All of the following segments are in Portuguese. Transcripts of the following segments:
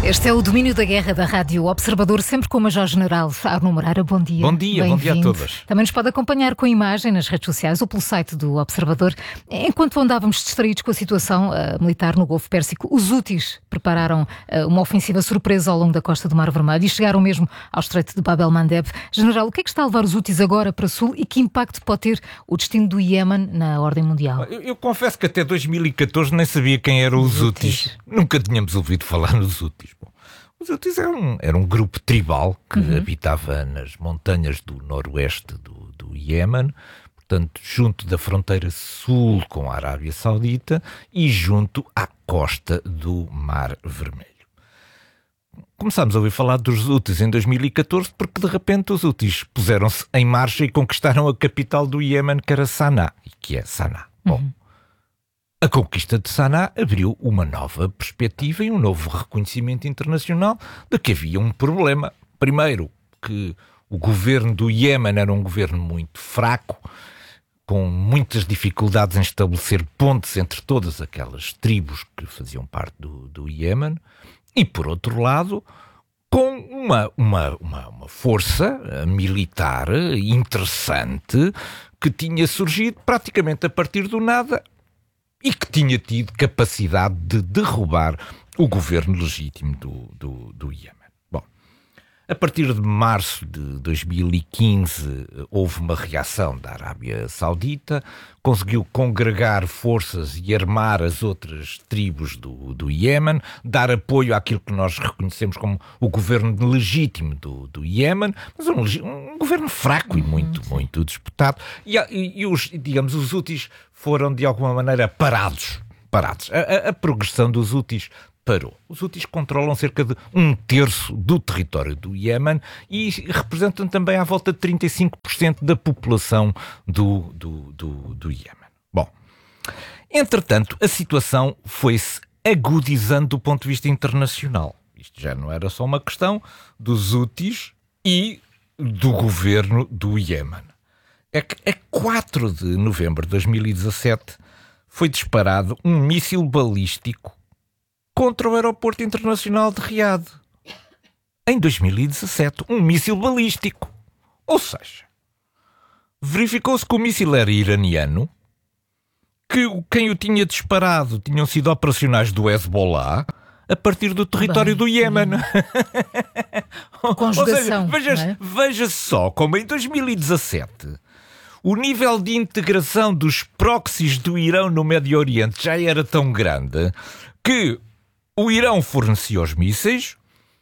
Este é o Domínio da Guerra da Rádio Observador, sempre com o Major-General Arno Moreira. Bom dia. Bom dia a todas. Também nos pode acompanhar com a imagem nas redes sociais ou pelo site do Observador. Enquanto andávamos distraídos com a situação militar no Golfo Pérsico, os Houthis prepararam uma ofensiva surpresa ao longo da costa do Mar Vermelho e chegaram mesmo ao Estreito de Bab el-Mandeb. General, o que é que está a levar os Houthis agora para sul e que impacto pode ter o destino do Iémen na ordem mundial? Eu confesso que até 2014 nem sabia quem eram os Houthis. Nunca tínhamos ouvido falar nos Houthis. Os Houthis era um grupo tribal que habitava nas montanhas do noroeste do Iémen, portanto, junto da fronteira sul com a Arábia Saudita e junto à costa do Mar Vermelho. Começámos a ouvir falar dos Houthis em 2014 porque, de repente, os Houthis puseram-se em marcha e conquistaram a capital do Iémen, que era Sanaa, e que é Sanaa. Bom, a conquista de Sanaa abriu uma nova perspectiva e um novo reconhecimento internacional de que havia um problema. Primeiro, que o governo do Iémen era um governo muito fraco, com muitas dificuldades em estabelecer pontes entre todas aquelas tribos que faziam parte do Iémen, e, por outro lado, com uma força militar interessante que tinha surgido praticamente a partir do nada e que tinha tido capacidade de derrubar o governo legítimo do Iémen. Bom, a partir de março de 2015 houve uma reação da Arábia Saudita, conseguiu congregar forças e armar as outras tribos do Iémen, dar apoio àquilo que nós reconhecemos como o governo legítimo do Iémen, mas um governo fraco e muito disputado. E os Houthis foram, de alguma maneira, parados. A progressão dos Houthis parou. Os Houthis controlam cerca de 1/3 do território do Iémen e representam também à volta de 35% da população do Iémen. Bom, entretanto, a situação foi-se agudizando do ponto de vista internacional. Isto já não era só uma questão dos Houthis e do governo do Iémen. É que a 4 de novembro de 2017 foi disparado um míssil balístico contra o aeroporto internacional de Riad. Em 2017, um míssil balístico. Ou seja, verificou-se que o míssil era iraniano, que quem o tinha disparado tinham sido operacionais do Hezbollah a partir do território do Iémen. Conjugação. Ou seja, veja só como em 2017 o nível de integração dos proxies do Irão no Médio Oriente já era tão grande que o Irão fornecia os mísseis,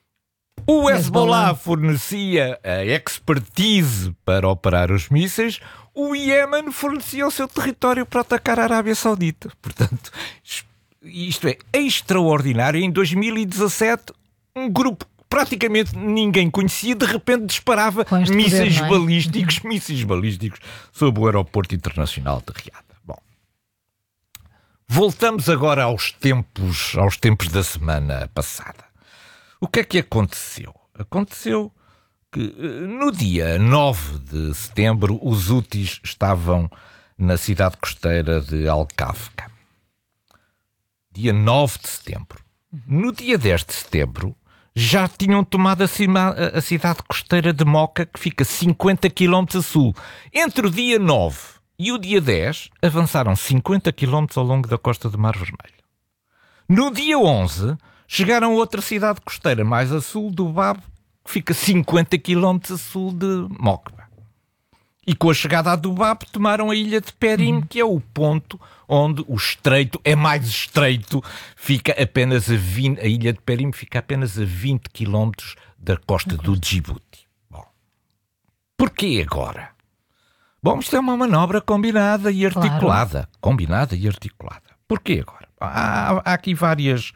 o Hezbollah fornecia a expertise para operar os mísseis, o Iémen fornecia o seu território para atacar a Arábia Saudita. Portanto, isto é extraordinário. Em 2017, um grupo que praticamente ninguém conhecia, de repente disparava mísseis balísticos sobre o aeroporto internacional de Riad. Bom, voltamos agora aos tempos da semana passada. O que é que aconteceu? Aconteceu que no dia 9 de setembro os Houthis estavam na cidade costeira de Al-Kafka. Dia 9 de setembro. No dia 10 de setembro já tinham tomado a cidade costeira de Mocha, que fica 50 km a sul. Entre o dia 9 e o dia 10 avançaram 50 km ao longo da costa do Mar Vermelho. No dia 11 chegaram a outra cidade costeira mais a sul, do Bab, que fica 50 km a sul de Mocha. E com a chegada a Dubab tomaram a ilha de Perim, que é o ponto onde o estreito é mais estreito. A ilha de Perim fica apenas a 20 km da costa do Djibouti. Bom, porquê agora? Bom, isto é uma manobra combinada e articulada. Claro. Porquê agora? Há aqui várias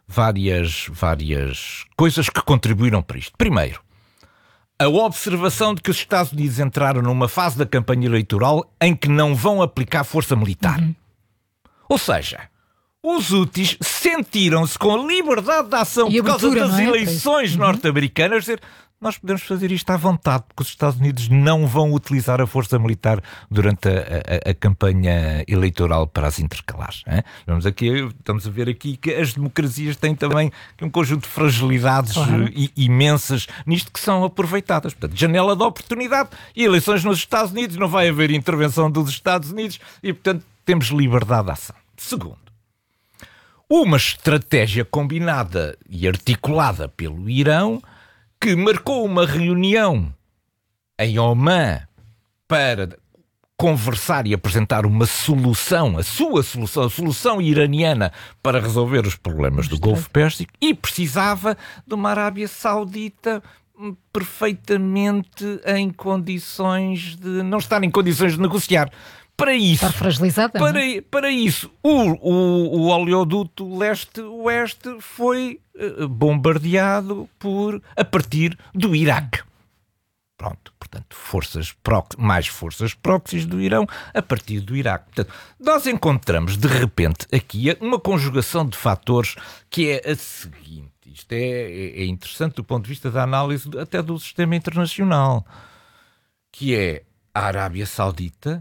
coisas que contribuíram para isto. Primeiro, a observação de que os Estados Unidos entraram numa fase da campanha eleitoral em que não vão aplicar força militar. Ou seja, os Houthis sentiram-se com a liberdade de ação por causa das eleições norte-americanas. nós podemos fazer isto à vontade, porque os Estados Unidos não vão utilizar a força militar durante a campanha eleitoral para as intercalares. Hein? Estamos a ver aqui que as democracias têm também um conjunto de fragilidades imensas nisto que são aproveitadas. Portanto, janela de oportunidade e eleições nos Estados Unidos, não vai haver intervenção dos Estados Unidos e, portanto, temos liberdade de ação. Segundo, uma estratégia combinada e articulada pelo Irão que marcou uma reunião em Omã para conversar e apresentar uma solução, a solução iraniana para resolver os problemas do Golfo Pérsico, e precisava de uma Arábia Saudita perfeitamente em condições de não estar em condições de negociar. Para isso, estar fragilizada, para isso, o oleoduto leste-oeste foi bombardeado a partir do Iraque. Pronto, portanto, mais forças proxies do Irão a partir do Iraque. Portanto, nós encontramos, de repente, aqui uma conjugação de fatores que é a seguinte. Isto é interessante do ponto de vista da análise até do sistema internacional, que é a Arábia Saudita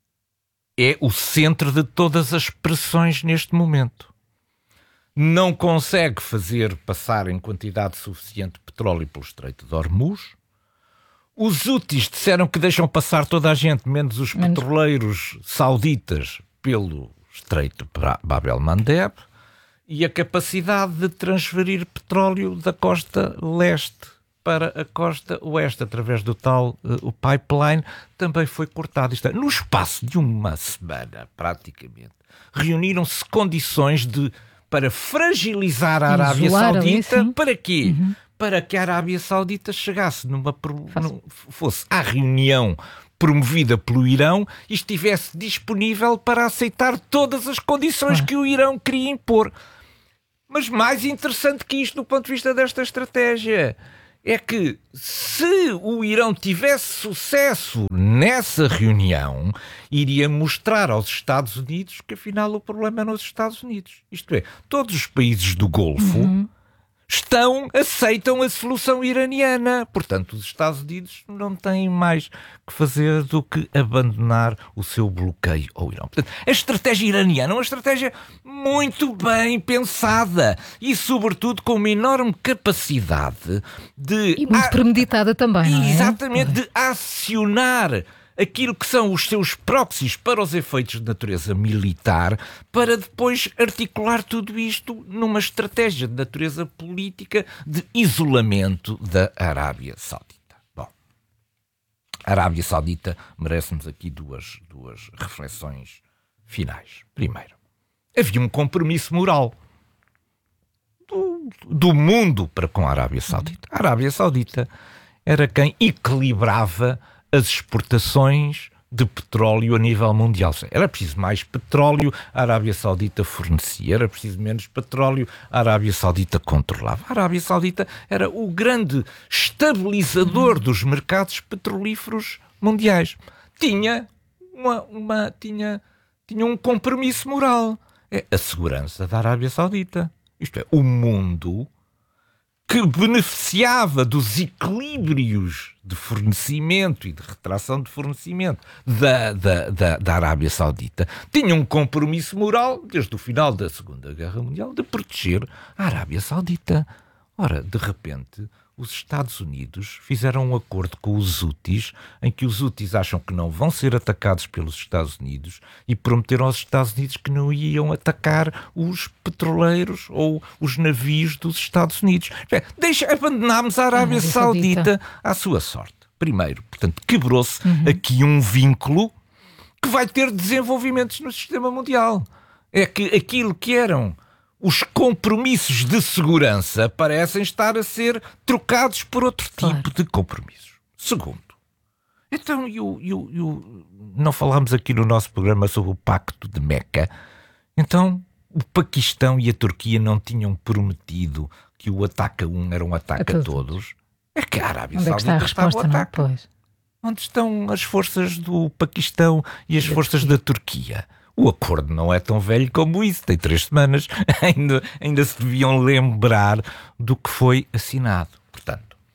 é o centro de todas as pressões neste momento. Não consegue fazer passar em quantidade suficiente petróleo pelo Estreito de Hormuz. Os Houthis disseram que deixam passar toda a gente, menos os petroleiros sauditas, pelo Estreito de Bab el-Mandeb, e a capacidade de transferir petróleo da costa leste para a costa oeste, através do tal o pipeline, também foi cortado. Isto é, no espaço de uma semana, praticamente, reuniram-se condições para fragilizar a Arábia Saudita. Ali, para quê? Para que a Arábia Saudita chegasse fosse à reunião promovida pelo Irão e estivesse disponível para aceitar todas as condições que o Irão queria impor. Mas mais interessante que isto, do ponto de vista desta estratégia, é que se o Irão tivesse sucesso nessa reunião, iria mostrar aos Estados Unidos que afinal o problema é nos Estados Unidos. Isto é, todos os países do Golfo aceitam a solução iraniana. Portanto, os Estados Unidos não têm mais que fazer do que abandonar o seu bloqueio ao Irão. Portanto, a estratégia iraniana é uma estratégia muito bem pensada e, sobretudo, com uma enorme capacidade de... E muito premeditada também, não é? Exatamente, de acionar aquilo que são os seus proxies para os efeitos de natureza militar, para depois articular tudo isto numa estratégia de natureza política de isolamento da Arábia Saudita. Bom, a Arábia Saudita merece-nos aqui duas reflexões finais. Primeiro, havia um compromisso moral do mundo para com a Arábia Saudita. A Arábia Saudita era quem equilibrava as exportações de petróleo a nível mundial. Era preciso mais petróleo, a Arábia Saudita fornecia. Era preciso menos petróleo, a Arábia Saudita controlava. A Arábia Saudita era o grande estabilizador dos mercados petrolíferos mundiais. Tinha um compromisso moral. É a segurança da Arábia Saudita. Isto é, o mundo que beneficiava dos equilíbrios de fornecimento e de retração de fornecimento da Arábia Saudita, tinha um compromisso moral, desde o final da Segunda Guerra Mundial, de proteger a Arábia Saudita. Ora, de repente, os Estados Unidos fizeram um acordo com os Houthis, em que os Houthis acham que não vão ser atacados pelos Estados Unidos e prometeram aos Estados Unidos que não iam atacar os petroleiros ou os navios dos Estados Unidos. Abandonámos a Arábia Saudita à sua sorte. Primeiro, portanto, quebrou-se aqui um vínculo que vai ter desenvolvimentos no sistema mundial. É que aquilo que eram os compromissos de segurança parecem estar a ser trocados por outro tipo de compromissos. Segundo, então não falámos aqui no nosso programa sobre o Pacto de Meca. Então, o Paquistão e a Turquia não tinham prometido que o ataque a um era um ataque a todos? É que a Arábia Saudita está no ataque. Onde estão as forças do Paquistão e as forças da Turquia? O acordo não é tão velho como isso, tem 3 semanas, ainda se deviam lembrar do que foi assinado. Portanto,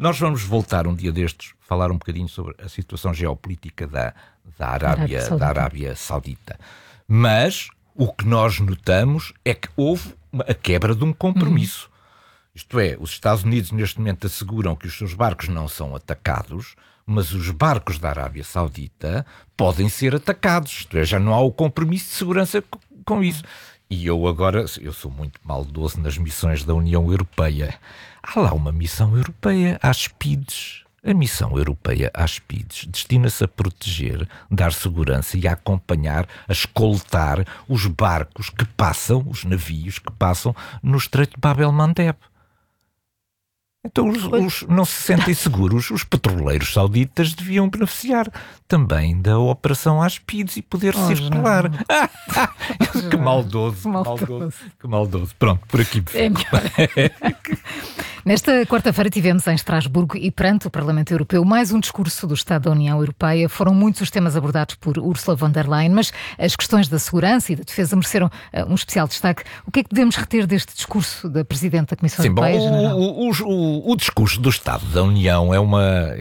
Nós vamos voltar um dia destes, falar um bocadinho sobre a situação geopolítica da Arábia Saudita. Mas o que nós notamos é que houve a quebra de um compromisso. Isto é, os Estados Unidos neste momento asseguram que os seus barcos não são atacados, mas os barcos da Arábia Saudita podem ser atacados. Isto é, já não há o compromisso de segurança com isso. E eu sou muito maldoso nas missões da União Europeia. Há lá uma missão europeia, às PIDES. A missão europeia às PIDES destina-se a proteger, dar segurança e a acompanhar, a escoltar os barcos que passam, os navios que passam no Estreito de Bab el-Mandeb. Então os não se sentem seguros, os petroleiros sauditas deviam beneficiar também da operação às PIDES e poder circular. Que maldoso. Pronto, por aqui. É melhor. Nesta quarta-feira tivemos em Estrasburgo e perante o Parlamento Europeu mais um discurso do Estado da União Europeia. Foram muitos os temas abordados por Ursula von der Leyen, mas as questões da segurança e da defesa mereceram um especial destaque. O que é que devemos reter deste discurso da Presidente da Comissão Europeia? O discurso do Estado da União é uma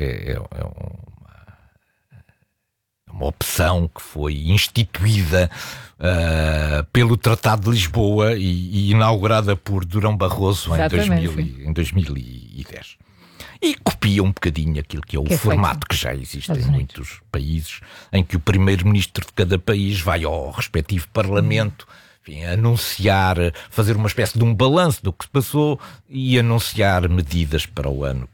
opção que foi instituída pelo Tratado de Lisboa e inaugurada por Durão Barroso em 2010. E copia um bocadinho aquilo que é o formato que já existe em muitos países, em que o primeiro-ministro de cada país vai ao respectivo parlamento, enfim, anunciar, fazer uma espécie de um balanço do que se passou e anunciar medidas para o ano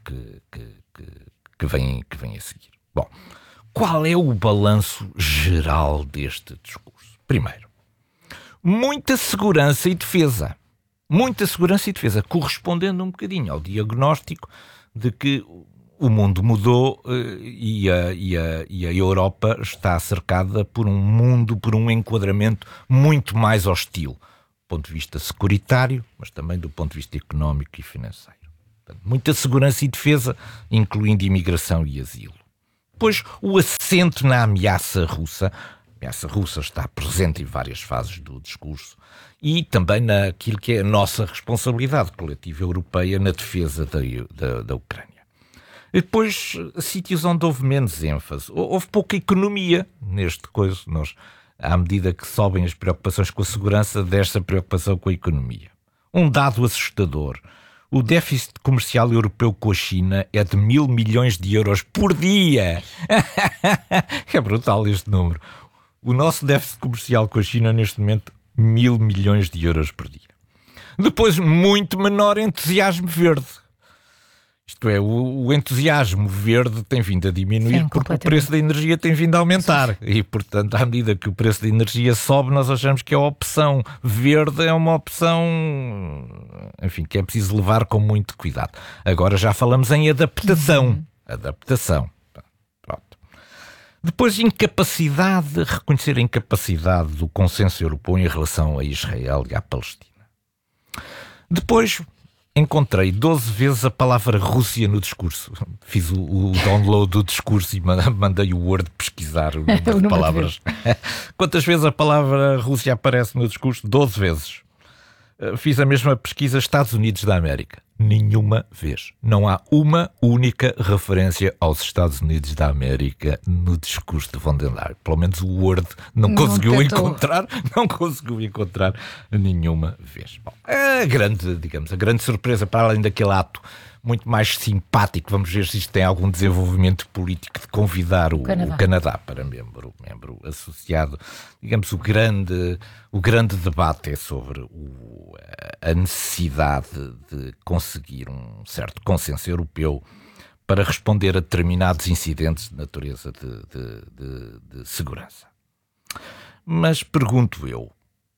que vem a seguir. Bom, qual é o balanço geral deste discurso? Primeiro, muita segurança e defesa. Muita segurança e defesa, correspondendo um bocadinho ao diagnóstico de que o mundo mudou e a Europa está cercada por um mundo, por um enquadramento muito mais hostil, do ponto de vista securitário, mas também do ponto de vista económico e financeiro. Portanto, muita segurança e defesa, incluindo imigração e asilo. Depois, o acento na ameaça russa. A ameaça russa está presente em várias fases do discurso e também naquilo que é a nossa responsabilidade coletiva europeia na defesa da Ucrânia. E depois, sítios onde houve menos ênfase. Houve pouca economia neste coisa. À medida que sobem as preocupações com a segurança, desta preocupação com a economia. Um dado assustador. O déficit comercial europeu com a China é de 1.000 milhões de euros por dia. É brutal este número. O nosso déficit comercial com a China neste momento, 1.000 milhões de euros por dia. Depois, muito menor entusiasmo verde. Isto é, o entusiasmo verde tem vindo a diminuir porque o preço da energia tem vindo a aumentar. Sim. E, portanto, à medida que o preço da energia sobe, nós achamos que a opção verde é uma opção, enfim, que é preciso levar com muito cuidado. Agora já falamos em adaptação. Adaptação. Pronto. Depois, reconhecer a incapacidade do consenso europeu em relação a Israel e à Palestina. Depois, encontrei 12 vezes a palavra Rússia no discurso. Fiz o download do discurso e mandei o Word pesquisar o número de palavras. Quantas vezes a palavra Rússia aparece no discurso? 12 vezes. Fiz a mesma pesquisa Estados Unidos da América. Nenhuma vez. Não há uma única referência aos Estados Unidos da América no discurso de von der Leyen. Pelo menos o Word não conseguiu encontrar nenhuma vez. Bom, a grande surpresa, para além daquele ato muito mais simpático, vamos ver se isto tem algum desenvolvimento político, de convidar o Canadá para membro associado. Digamos, o grande debate é sobre a necessidade de conseguir um certo consenso europeu para responder a determinados incidentes de natureza de segurança. Mas pergunto eu,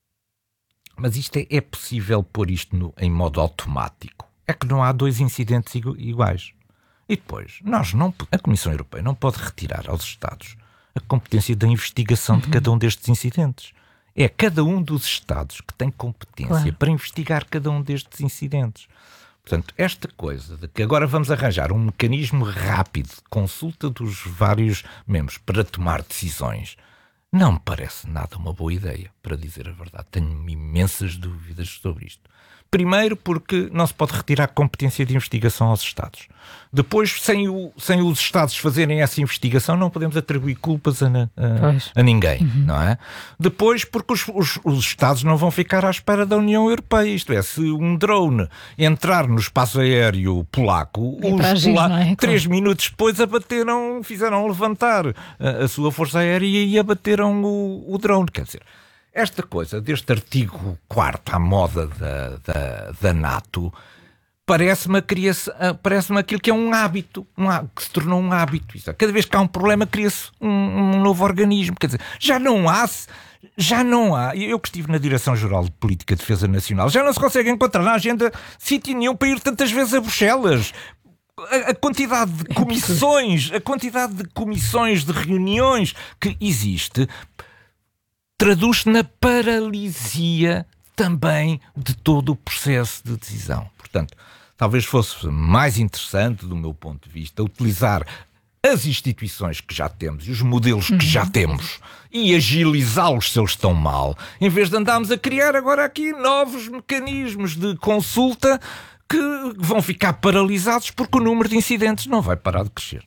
mas isto é possível pôr isto em modo automático? É que não há dois incidentes iguais. E depois, a Comissão Europeia não pode retirar aos Estados a competência da investigação de cada um destes incidentes. É cada um dos Estados que tem competência para investigar cada um destes incidentes. Portanto, esta coisa de que agora vamos arranjar um mecanismo rápido de consulta dos vários membros para tomar decisões, não me parece nada uma boa ideia, para dizer a verdade. Tenho imensas dúvidas sobre isto. Primeiro porque não se pode retirar competência de investigação aos Estados. Depois, sem os Estados fazerem essa investigação, não podemos atribuir culpas a ninguém, não é? Depois, porque os Estados não vão ficar à espera da União Europeia. Isto é, se um drone entrar no espaço aéreo polaco, os polacos, 3 minutos depois, fizeram levantar a sua força aérea e abateram o drone. Quer dizer, esta coisa deste artigo 4º à moda da NATO parece-me aquilo que é um hábito, que se tornou um hábito. Cada vez que há um problema, cria-se um novo organismo. Quer dizer, já não há. Eu que estive na Direção-Geral de Política de Defesa Nacional, já não se consegue encontrar na agenda sítio nenhum para ir tantas vezes a Bruxelas. A quantidade de comissões, de reuniões que existe, traduz-se na paralisia também de todo o processo de decisão. Portanto, talvez fosse mais interessante, do meu ponto de vista, utilizar as instituições que já temos e os modelos que já temos e agilizá-los se eles estão mal, em vez de andarmos a criar agora aqui novos mecanismos de consulta que vão ficar paralisados porque o número de incidentes não vai parar de crescer.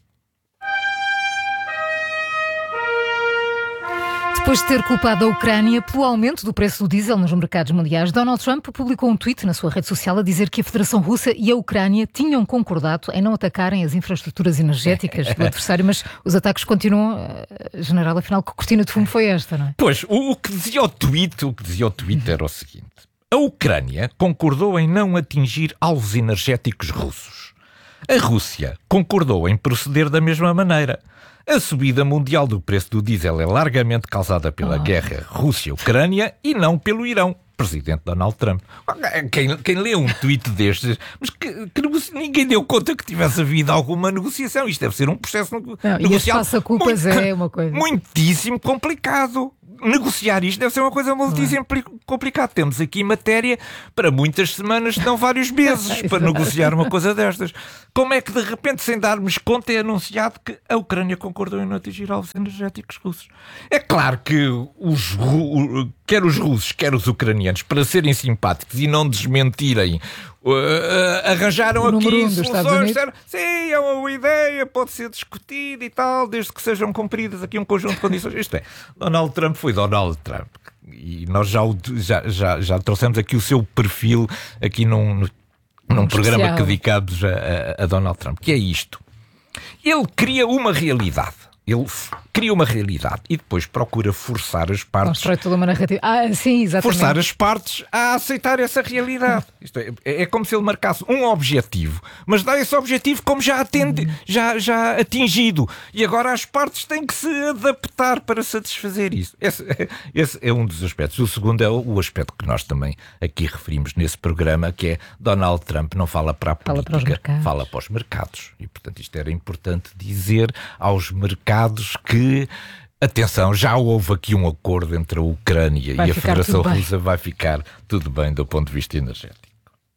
Depois de ter culpado a Ucrânia pelo aumento do preço do diesel nos mercados mundiais, Donald Trump publicou um tweet na sua rede social a dizer que a Federação Russa e a Ucrânia tinham concordado em não atacarem as infraestruturas energéticas do adversário, mas os ataques continuam. General, afinal, que cortina de fumo foi esta, não é? Pois, o que dizia o tweet era o seguinte: a Ucrânia concordou em não atingir alvos energéticos russos. A Rússia concordou em proceder da mesma maneira. A subida mundial do preço do diesel é largamente causada pela guerra Rússia-Ucrânia e não pelo Irão. Presidente Donald Trump. Quem lê um tweet destes, mas que ninguém deu conta que tivesse havido alguma negociação. Isto deve ser um processo negocial. E as passa-culpas é uma coisa muitíssimo complicado. Negociar isto deve ser uma coisa muitíssimo complicada. Temos aqui matéria para muitas semanas, se não vários meses, para negociar uma coisa destas. Como é que de repente, sem darmos conta, é anunciado que a Ucrânia concordou em não atingir alvos energéticos russos? É claro que quer os russos, quer os ucranianos, para serem simpáticos e não desmentirem, arranjaram aqui soluções. Sim, é uma boa ideia, pode ser discutida e tal, desde que sejam cumpridas aqui um conjunto de condições. Isto é, Donald Trump foi Donald Trump. E nós já trouxemos aqui o seu perfil aqui num programa que dedicamos a Donald Trump, que é isto. Ele cria uma realidade. E depois procura forçar as partes. Constrói toda uma narrativa. Sim, exatamente. Forçar as partes a aceitar essa realidade. Isto é como se ele marcasse um objetivo, mas dá esse objetivo como já atingido. E agora as partes têm que se adaptar para satisfazer isso. Esse é um dos aspectos. O segundo é o aspecto que nós também aqui referimos nesse programa, que é Donald Trump não fala para a política, fala para os mercados. E, portanto, isto era importante dizer aos mercados que, atenção, já houve aqui um acordo entre a Ucrânia e a Federação Russa, vai ficar tudo bem do ponto de vista energético.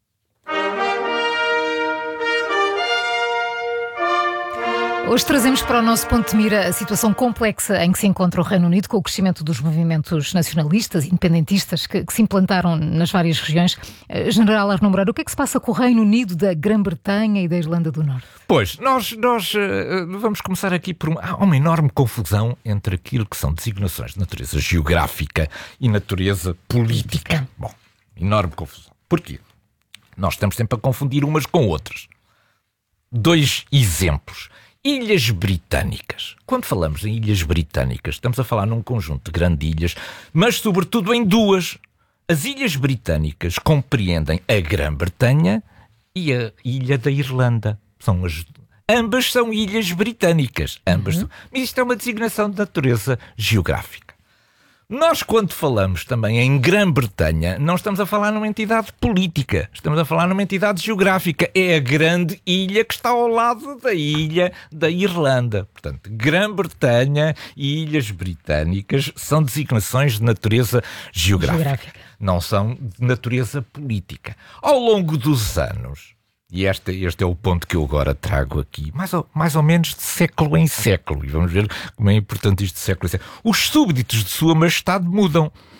Hoje trazemos para o nosso ponto de mira a situação complexa em que se encontra o Reino Unido, com o crescimento dos movimentos nacionalistas e independentistas que se implantaram nas várias regiões. General Arnaud Moreira, o que é que se passa com o Reino Unido da Grã-Bretanha e da Irlanda do Norte? Pois, nós vamos começar aqui por há uma enorme confusão entre aquilo que são designações de natureza geográfica e natureza política. Bom, enorme confusão. Porquê? Nós estamos sempre a confundir umas com outras. 2 exemplos. Ilhas Britânicas. Quando falamos em Ilhas Britânicas, estamos a falar num conjunto de grandes ilhas, mas sobretudo em 2. As Ilhas Britânicas compreendem a Grã-Bretanha e a Ilha da Irlanda. Ambas são ilhas britânicas. Mas isto é uma designação de natureza geográfica. Nós, quando falamos também em Grã-Bretanha, não estamos a falar numa entidade política, estamos a falar numa entidade geográfica. É a grande ilha que está ao lado da ilha da Irlanda. Portanto, Grã-Bretanha e Ilhas Britânicas são designações de natureza geográfica. Não são de natureza política. Ao longo dos anos, e este é o ponto que eu agora trago aqui, mais ou menos de século em século, e vamos ver como é importante isto de século em século. Os súbditos de Sua Majestade mudam.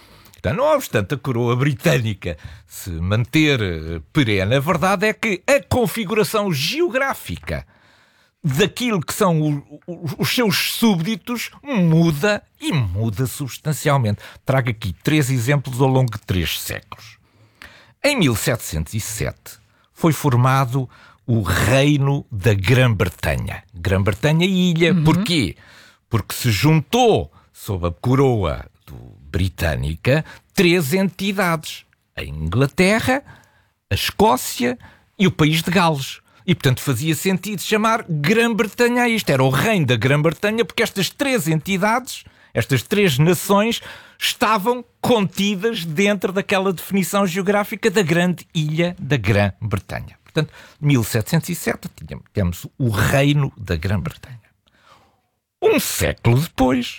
Portanto, não obstante a coroa britânica se manter perene, a verdade é que a configuração geográfica daquilo que são os seus súbditos muda e muda substancialmente. Trago aqui 3 exemplos ao longo de 3 séculos. Em 1707 foi formado o Reino da Grã-Bretanha. Grã-Bretanha e ilha. Porquê? Porque se juntou sob a coroa britânica 3 entidades. A Inglaterra, a Escócia e o país de Gales. E, portanto, fazia sentido chamar Grã-Bretanha a isto. Era o Reino da Grã-Bretanha, porque estas 3 entidades, estas 3 nações, estavam contidas dentro daquela definição geográfica da grande ilha da Grã-Bretanha. Portanto, 1707 temos o Reino da Grã-Bretanha. Um século depois,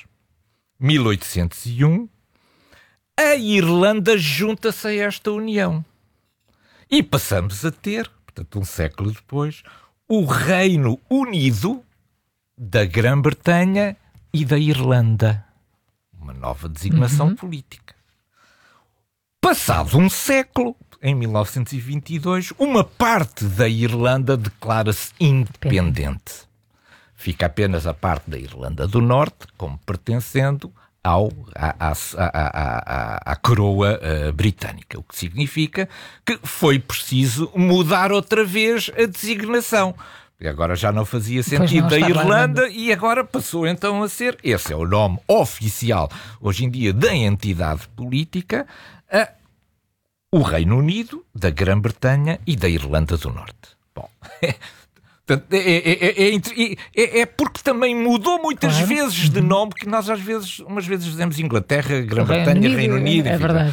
1801, a Irlanda junta-se a esta união. E passamos a ter, portanto, um século depois, o Reino Unido da Grã-Bretanha e da Irlanda. Uma nova designação política. Passado um século, em 1922, uma parte da Irlanda declara-se independente. Fica apenas a parte da Irlanda do Norte como pertencendo à coroa britânica, o que significa que foi preciso mudar outra vez a designação. E agora já não fazia sentido da Irlanda e agora passou então a ser, esse é o nome oficial hoje em dia da entidade política, o Reino Unido, da Grã-Bretanha e da Irlanda do Norte. Bom, é porque também mudou muitas vezes de nome, que nós umas vezes dizemos Inglaterra, Grã-Bretanha, Reino Unido. É verdade.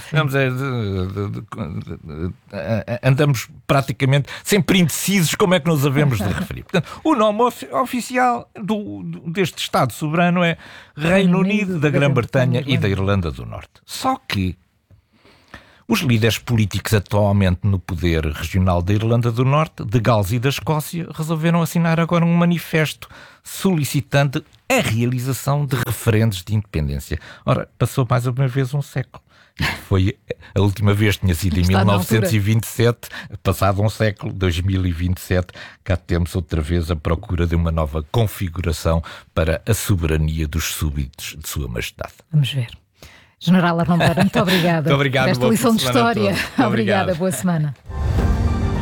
Andamos praticamente sempre indecisos como é que nos havemos de referir. Portanto, o nome oficial deste Estado soberano é Reino Unido, da Grã-Bretanha e da Irlanda do Norte. Só que os líderes políticos atualmente no poder regional da Irlanda do Norte, de Gales e da Escócia resolveram assinar agora um manifesto solicitando a realização de referendos de independência. Ora, passou mais uma vez um século. Foi a última vez, tinha sido em 1927, passado um século, 2027, cá temos outra vez a procura de uma nova configuração para a soberania dos súbditos de Sua Majestade. Vamos ver. General Armando Beira, muito obrigada. Muito obrigado. Por esta lição de história. Obrigada, boa semana.